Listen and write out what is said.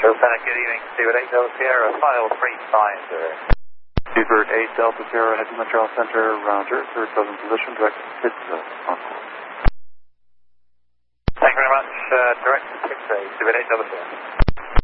Lieutenant, good evening. Seabird 8 Delta Sierra, file 350. Seabird 8 Delta Sierra, head to Montreal Center, roger. Third southern position, direct to Pittsburgh. Thank you very much. Direct to Pittsburgh, Seabird 8 Delta Sierra.